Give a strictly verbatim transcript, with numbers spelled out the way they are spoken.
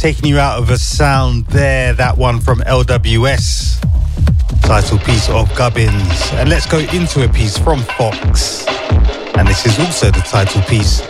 Taking you out of a sound there, that one from L W S, title piece of Gubbins. And let's go into a piece from Fox, and this is also the title piece